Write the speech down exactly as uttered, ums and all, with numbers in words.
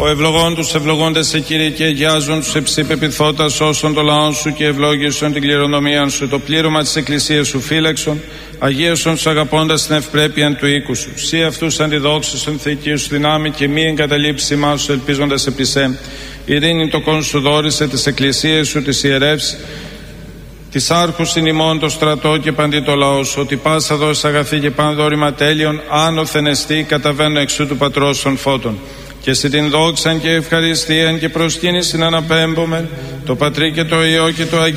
Ο ευλογών τους ευλογώντας σε Κύριε και αγιάζουν τους εψipepithώντας όσων το λαό σου και ευλόγησον την κληρονομία σου. Το πλήρωμα της Εκκλησίας σου φύλαξον, αγίωσον τους αγαπώντας την ευπρέπεια του οίκου σου. Σύ αυτούς αντιδόξωσον θεϊκή σου δυνάμει και μη εγκαταλείψει μας σου ελπίζοντας επί σε. Ειρήνη το κόν σου δόρισε της Εκκλησίας σου της ιερεύς, της άρχους in ημών το στρατό και παντί το λαό σου, ότι πάσα δόση αγαθή και παν δόρημα τέλειων, άνωθεν εστί καταβαίνω εξού του πατρός των φώτων. Και σε την δόξαν και ευχαριστίαν και προσκύνησιν αναπέμπομεν, το Πατρί και το Υιό και το Αγίο